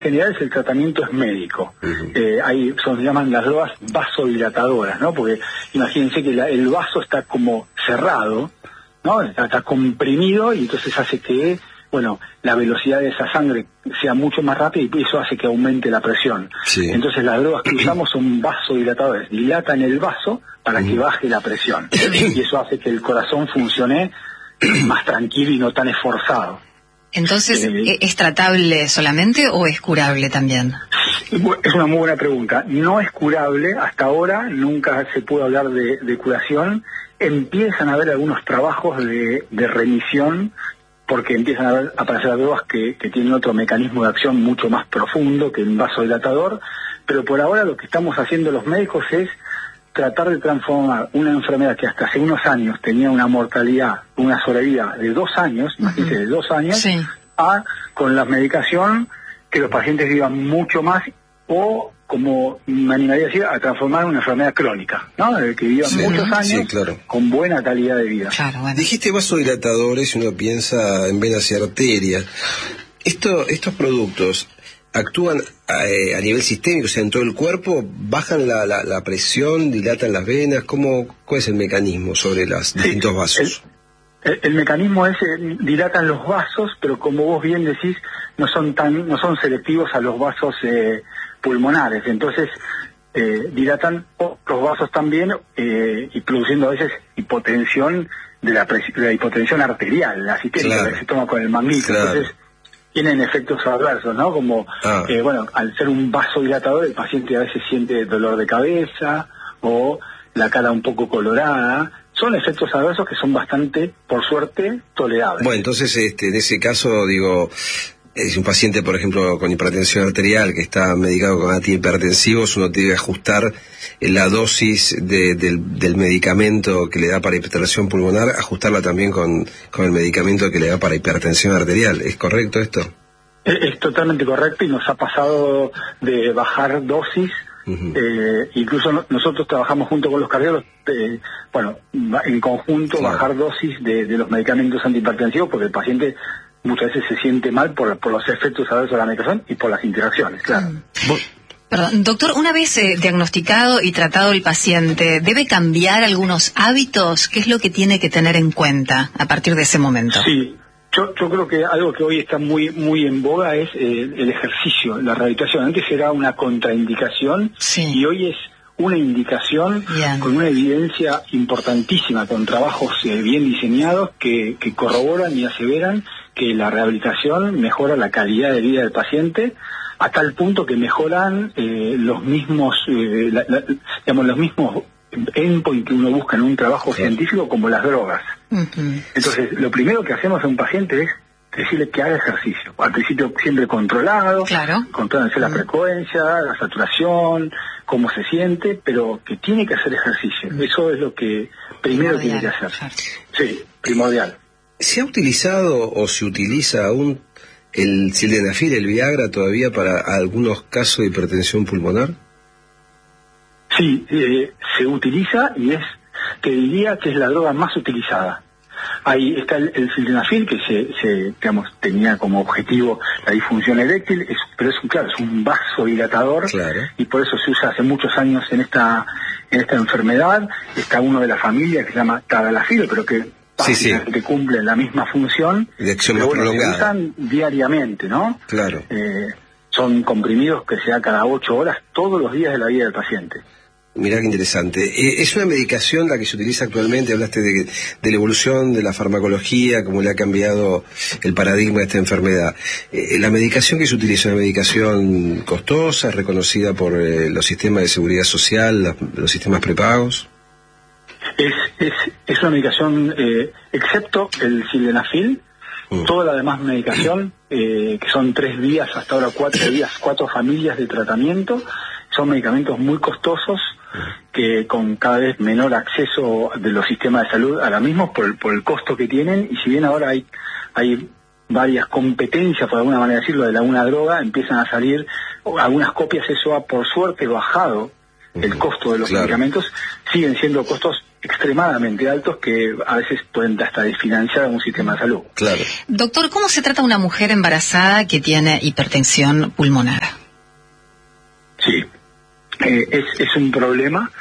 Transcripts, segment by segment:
general el tratamiento es médico. Se llaman las drogas vasodilatadoras, ¿no? Porque imagínense que el vaso está como cerrado, ¿no? Está comprimido y entonces hace que, bueno, la velocidad de esa sangre sea mucho más rápida y eso hace que aumente la presión. Sí. Entonces las drogas que usamos son vasodilatadores, dilatan el vaso para que baje la presión. Y eso hace que el corazón funcione más tranquilo y no tan esforzado. Entonces, ¿es tratable solamente o es curable también? Es una muy buena pregunta. No es curable, hasta ahora nunca se pudo hablar de curación. Empiezan a haber algunos trabajos de remisión, porque empiezan a aparecer drogas que tienen otro mecanismo de acción mucho más profundo que el vasodilatador, pero por ahora lo que estamos haciendo los médicos es tratar de transformar una enfermedad que hasta hace unos años tenía una mortalidad, una sobrevida de 2 años, imagínense, de 2 años, sí, con la medicación, que los pacientes vivan mucho más, o, como me animaría a decir, a transformar una enfermedad crónica, ¿no? Que vivan muchos años, sí, claro, con buena calidad de vida. Claro, bueno. Dijiste vasodilatadores y uno piensa en venas y arterias. Estos productos actúan a nivel sistémico, o sea, en todo el cuerpo, bajan la presión, dilatan las venas. ¿Cuál es el mecanismo sobre los distintos vasos? El mecanismo es, dilatan los vasos, pero como vos bien decís, no son selectivos a los vasos pulmonares, entonces dilatan los vasos también y produciendo a veces hipotensión de la hipotensión arterial, la sistémica, claro, que se toma con el manguito, claro. Entonces tienen efectos adversos, ¿no? Como, bueno, al ser un vasodilatador, el paciente a veces siente dolor de cabeza o la cara un poco colorada. Son efectos adversos que son bastante, por suerte, tolerables. Bueno, entonces, en ese caso, digo, es un paciente, por ejemplo, con hipertensión arterial, que está medicado con antihipertensivos, uno tiene que ajustar la dosis del medicamento que le da para hipertensión pulmonar, ajustarla también con el medicamento que le da para hipertensión arterial. ¿Es correcto esto? Es totalmente correcto, y nos ha pasado de bajar dosis. Incluso nosotros trabajamos junto con los cardiólogos, en conjunto, claro, bajar dosis de los medicamentos antihipertensivos, porque el paciente muchas veces se siente mal por los efectos adversos de la medicación y por las interacciones, claro. Perdón, doctor, una vez diagnosticado y tratado el paciente, ¿debe cambiar algunos hábitos? ¿Qué es lo que tiene que tener en cuenta a partir de ese momento? Sí. Yo creo que algo que hoy está muy muy en boga es el ejercicio, la rehabilitación. Antes era una contraindicación, sí, y hoy es una indicación. Bien. Con una evidencia importantísima, con trabajos bien diseñados que corroboran y aseveran que la rehabilitación mejora la calidad de vida del paciente, a tal punto que mejoran los mismos endpoint que uno busca en un trabajo científico, como las drogas. Entonces, lo primero que hacemos a un paciente es decirle que haga ejercicio. Al principio siempre controlado, claro, controlándose la frecuencia, la saturación, cómo se siente, pero que tiene que hacer ejercicio. Eso es lo que primero tiene que hacer. Sí, primordial. ¿Se ha utilizado o se utiliza aún el sildenafil, el Viagra, todavía para algunos casos de hipertensión pulmonar? Sí, se utiliza, y te diría que es la droga más utilizada. Ahí está el sildenafil, que tenía como objetivo la disfunción eréctil, pero es un vasodilatador, claro, y por eso se usa hace muchos años en esta enfermedad. Está uno de la familia que se llama tadalafil, pero que que cumple la misma función, de acción más prolongada. Se usan diariamente, ¿no? Claro. Son comprimidos que se da cada 8 horas, todos los días de la vida del paciente. Mirá qué interesante. ¿Es una medicación la que se utiliza actualmente? Hablaste de la evolución de la farmacología, cómo le ha cambiado el paradigma de esta enfermedad. ¿La medicación que se utiliza es una medicación costosa, reconocida por los sistemas de seguridad social, los sistemas prepagos? Es una medicación, excepto el sildenafil, toda la demás medicación, que son 3 días, hasta ahora 4 días, 4 familias de tratamiento, son medicamentos muy costosos, que con cada vez menor acceso de los sistemas de salud a los mismos por el costo que tienen, y si bien ahora hay varias competencias, por alguna manera decirlo, de una droga, empiezan a salir algunas copias. Eso ha por suerte bajado el costo de los medicamentos. Siguen siendo costos extremadamente altos que a veces pueden hasta desfinanciar a un sistema de salud. Claro. Doctor, ¿cómo se trata una mujer embarazada que tiene hipertensión pulmonar? Sí, es un problema.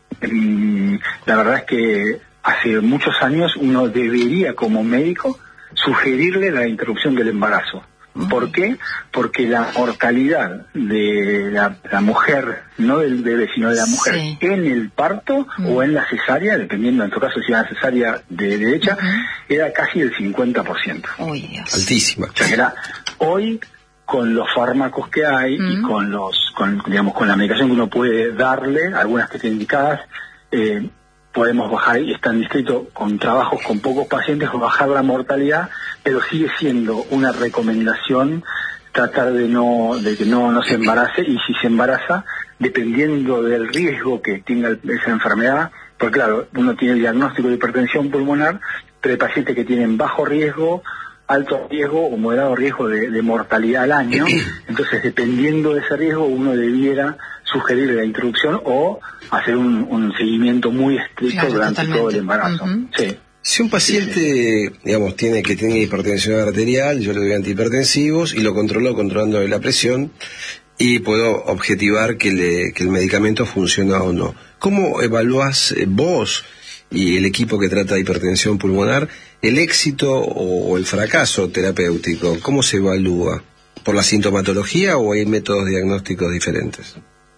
La verdad es que hace muchos años uno debería como médico sugerirle la interrupción del embarazo. ¿Por qué? Porque la mortalidad de la mujer, no del bebé, sino de la mujer, sí, en el parto o en la cesárea, dependiendo en tu caso si era cesárea de derecha, era casi el 50%. Uy, Dios. Altísima. O sea que era, hoy, con los fármacos que hay y con la medicación que uno puede darle, algunas que estén indicadas, podemos bajar, y están descritos con trabajos con pocos pacientes, o bajar la mortalidad, pero sigue siendo una recomendación tratar de que no se embarace, y si se embaraza, dependiendo del riesgo que tenga esa enfermedad, porque claro, uno tiene el diagnóstico de hipertensión pulmonar, pero hay pacientes que tienen bajo riesgo, alto riesgo o moderado riesgo de mortalidad al año. Entonces, dependiendo de ese riesgo, uno debiera sugerir la interrupción o hacer un seguimiento muy estricto durante todo el embarazo. Sí. Si un paciente, digamos, tiene hipertensión arterial, yo le doy antihipertensivos y lo controlando la presión, y puedo objetivar que el medicamento funciona o no. ¿Cómo evaluás vos y el equipo que trata de hipertensión pulmonar el éxito o el fracaso terapéutico? ¿Cómo se evalúa? ¿Por la sintomatología o hay métodos diagnósticos diferentes?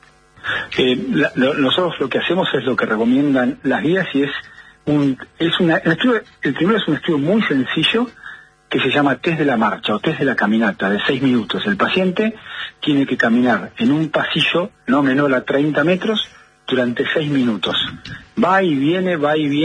Nosotros lo que hacemos es lo que recomiendan las guías, y el primero es un estudio muy sencillo que se llama test de la marcha o test de la caminata de 6 minutos. El paciente tiene que caminar en un pasillo no menor a 30 metros durante 6 minutos. Va y viene,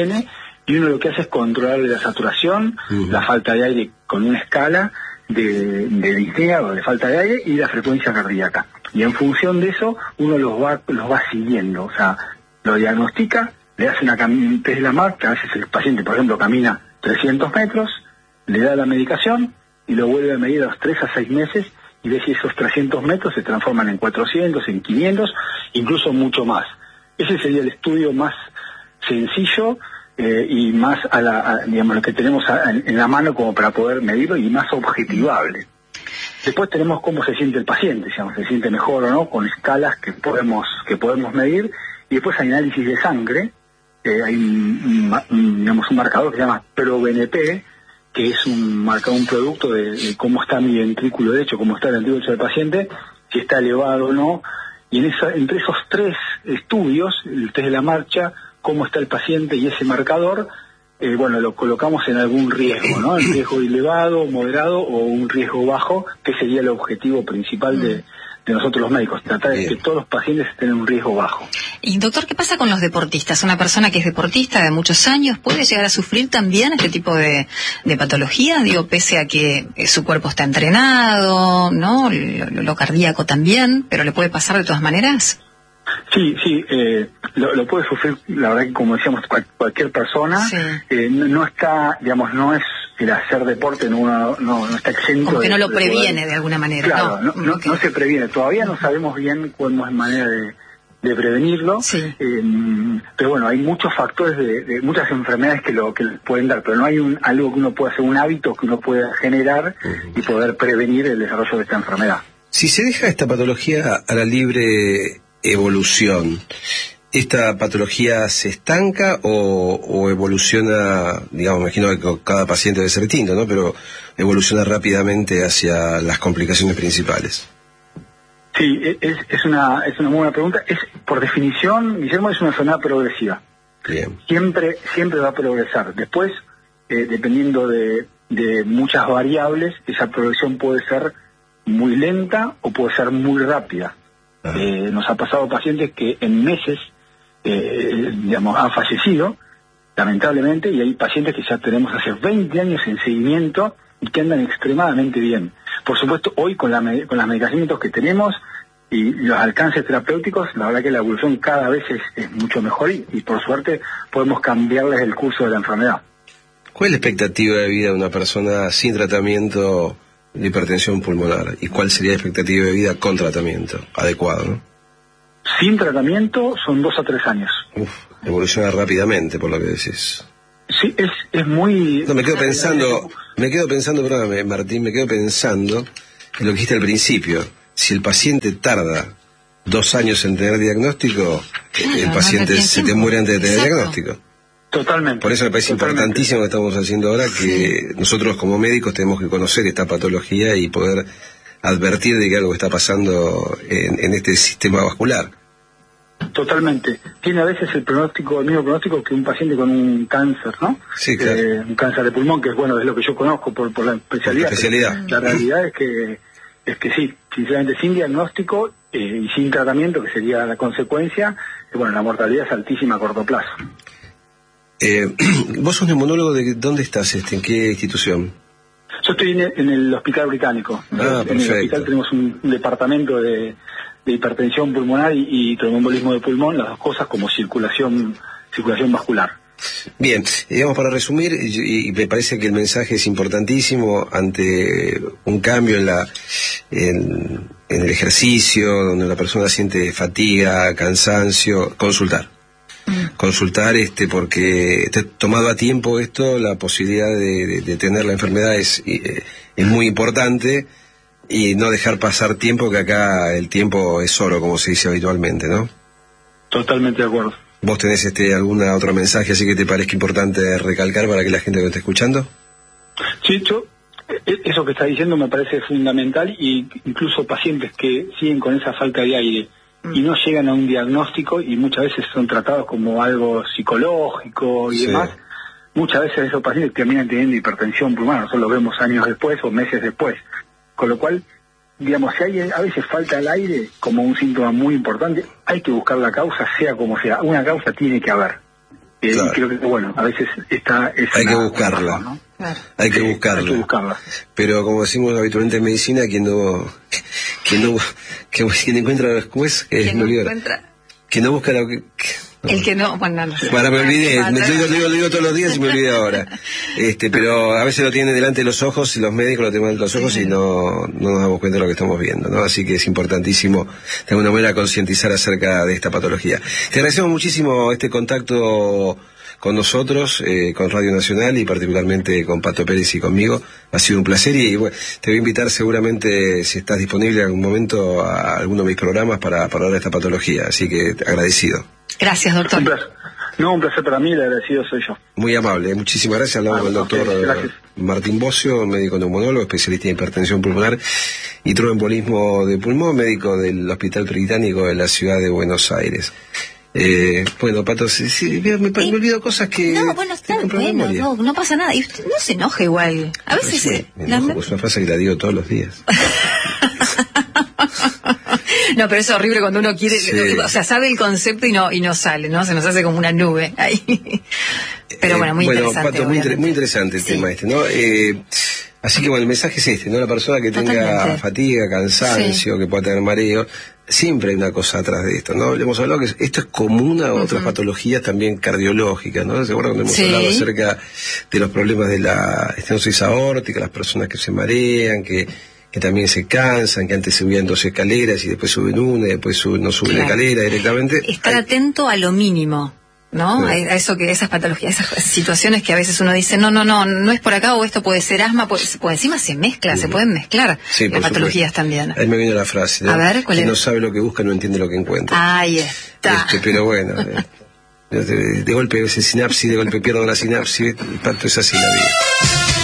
y uno lo que hace es controlar la saturación, la falta de aire con una escala de disnea o de falta de aire, y la frecuencia cardíaca. Y en función de eso, uno los va siguiendo. O sea, lo diagnostica, le hace un test de la marcha. A veces el paciente, por ejemplo, camina 300 metros, le da la medicación y lo vuelve a medir a los 3 a 6 meses y ve si esos 300 metros se transforman en 400, en 500, incluso mucho más. Ese sería el estudio más sencillo y más digamos, lo que tenemos en la mano como para poder medirlo, y más objetivable. Después tenemos cómo se siente el paciente, digamos, se siente mejor o no, con escalas que podemos medir, y después hay análisis de sangre. Hay un marcador que se llama ProBNP, que es un producto de cómo está mi ventrículo derecho, cómo está el ventrículo derecho del paciente, si está elevado o no, y entre esos 3 estudios, el test de la marcha, cómo está el paciente y ese marcador, lo colocamos en algún riesgo, ¿no? El riesgo elevado, moderado o un riesgo bajo, que sería el objetivo principal de nosotros los médicos, tratar de que todos los pacientes estén en un riesgo bajo. Y doctor, ¿qué pasa con los deportistas? Una persona que es deportista de muchos años, ¿puede llegar a sufrir también este tipo de patología? Digo, pese a que su cuerpo está entrenado, ¿no? Lo cardíaco también, pero ¿le puede pasar de todas maneras? Sí, lo puede sufrir, la verdad que como decíamos, cualquier persona. Sí. No está, digamos, no es el hacer deporte, no está exento. Como que no lo previene de alguna manera. Claro, no se previene. Todavía no sabemos bien cómo es manera de prevenirlo. Sí. Pero bueno, hay muchos factores de muchas enfermedades que lo pueden dar, pero no hay algo que uno pueda hacer, un hábito que uno pueda generar y poder prevenir el desarrollo de esta enfermedad. Si se deja esta patología a la libre evolución, ¿esta patología se estanca o evoluciona? Digamos, imagino que cada paciente debe ser distinto, ¿no? Pero evoluciona rápidamente hacia las complicaciones principales. Sí, es una muy buena pregunta. Por definición, Guillermo, es una enfermedad progresiva. Bien. Siempre va a progresar. Después, dependiendo de muchas variables, esa progresión puede ser muy lenta o puede ser muy rápida. Nos ha pasado pacientes que en meses han fallecido, lamentablemente, y hay pacientes que ya tenemos hace 20 años en seguimiento y que andan extremadamente bien. Por supuesto, hoy con los medicamentos que tenemos y los alcances terapéuticos, la verdad que la evolución cada vez es mucho mejor y por suerte podemos cambiarles el curso de la enfermedad. ¿Cuál es la expectativa de vida de una persona sin tratamiento de hipertensión pulmonar? ¿Y cuál sería la expectativa de vida con tratamiento adecuado, no? Sin tratamiento son 2 a 3 años. Evoluciona rápidamente, por lo que decís. Sí, es muy... No, me quedo pensando, perdóname, Martín, me quedo pensando en lo que dijiste al principio. Si el paciente tarda 2 años en tener diagnóstico, claro, el paciente se te muere antes de tener diagnóstico. Totalmente. Por eso me parece importantísimo lo que estamos haciendo ahora, que nosotros como médicos tenemos que conocer esta patología y poder advertir de que algo está pasando en este sistema vascular. Totalmente. Tiene a veces el mismo pronóstico que un paciente con un cáncer, ¿no? Sí, claro. Un cáncer de pulmón, que es lo que yo conozco por la especialidad. La realidad es que sí, sinceramente, sin diagnóstico y sin tratamiento, que sería la consecuencia, la mortalidad es altísima a corto plazo. ¿Vos sos neumólogo de dónde estás? ¿En qué institución? Yo estoy en el Hospital Británico. Perfecto. En el hospital tenemos un departamento de hipertensión pulmonar y tromboembolismo de pulmón, las dos cosas como circulación vascular. Bien, digamos para resumir, y me parece que el mensaje es importantísimo ante un cambio en el ejercicio, donde la persona siente fatiga, cansancio, consultar, porque tomado a tiempo esto, la posibilidad de tener la enfermedad es muy importante, y no dejar pasar tiempo, que acá el tiempo es oro, como se dice habitualmente, ¿no? Totalmente de acuerdo. ¿Vos tenés alguna otro mensaje así que te parezca importante recalcar para que la gente que esté escuchando? Sí, eso que está diciendo me parece fundamental, y incluso pacientes que siguen con esa falta de aire y no llegan a un diagnóstico y muchas veces son tratados como algo psicológico y demás, muchas veces esos pacientes terminan teniendo hipertensión pulmonar, nosotros lo vemos años después o meses después. Con lo cual, digamos, si hay a veces falta el aire como un síntoma muy importante, hay que buscar la causa, sea como sea. Una causa tiene que haber. Claro. Y creo que, a veces está... Hay que buscarla, ¿no? Claro. Hay que buscarla. Pero como decimos habitualmente en medicina, quien encuentra, ¿cómo es? Quien no busca lo que... El que no, no sé. Bueno, me olvidé, lo digo todos los días y me olvidé ahora. Pero a veces lo tienen delante de los ojos, y los médicos lo tienen delante de los ojos y no nos damos cuenta de lo que estamos viendo, ¿no? Así que es importantísimo de alguna manera concientizar acerca de esta patología. Te agradecemos muchísimo este contacto con nosotros, con Radio Nacional y particularmente con Pato Pérez y conmigo. Ha sido un placer y te voy a invitar seguramente, si estás disponible en algún momento, a alguno de mis programas para hablar de esta patología. Así que agradecido. Gracias, doctor. Un placer para mí, el agradecido soy yo. Muy amable, muchísimas gracias. Hablamos con el doctor Martín Bocio, médico neumonólogo, especialista en hipertensión pulmonar y tromboembolismo de pulmón, médico del Hospital Británico de la ciudad de Buenos Aires. Pato, me olvido cosas que... No pasa nada. Y usted no se enoja igual. A veces... Es una frase que la digo todos los días. No, pero es horrible cuando uno quiere, sabe el concepto y no sale, ¿no? Se nos hace como una nube ahí. Pero muy interesante. Pato, muy interesante el tema ¿no? Así que el mensaje es ¿no? La persona que tenga fatiga, cansancio, que pueda tener mareo, siempre hay una cosa atrás de esto, ¿no? Le hemos hablado que esto es común a otras patologías también cardiológicas, ¿no? ¿Se acuerdan cuando hemos hablado acerca de los problemas de la estenosis aórtica, las personas que se marean, que también se cansan, que antes subían 2 escaleras y después suben una y después no suben la escalera directamente? Estar atento a lo mínimo, ¿no? Sí. A eso esas patologías, esas situaciones que a veces uno dice, no es por acá, o esto puede ser asma, pues encima se mezcla, se pueden mezclar las patologías también. Ahí me vino la frase, ¿no? A ver, ¿cuál es? Quien no sabe lo que busca no entiende lo que encuentra. Ahí está. Pero de golpe ese sinapsis, de golpe pierdo la sinapsis, Pato, es así la vida.